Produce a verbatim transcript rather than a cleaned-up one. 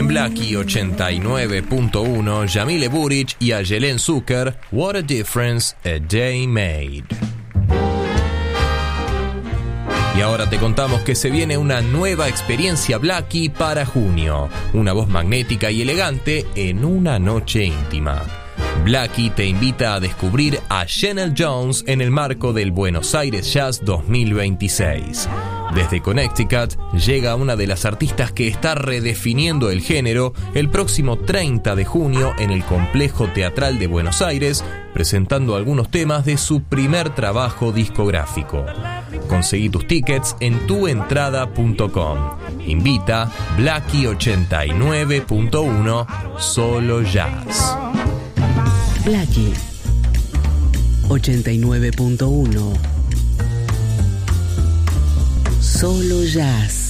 Blackie ochenta y nueve punto uno, Yamile Buric y Ayelen Zucker, What a Difference a Day Made. Y ahora te contamos que se viene una nueva experiencia Blackie para junio, una voz magnética y elegante en una noche íntima. Blackie te invita a descubrir a Chanel Jones en el marco del Buenos Aires Jazz dos mil veintiséis. Desde Connecticut llega una de las artistas que está redefiniendo el género el próximo treinta de junio en el Complejo Teatral de Buenos Aires, presentando algunos temas de su primer trabajo discográfico. Conseguí tus tickets en tuentrada punto com. Invita Blackie ochenta y nueve punto uno, solo jazz. Blackie ochenta y nueve punto uno. Solo jazz.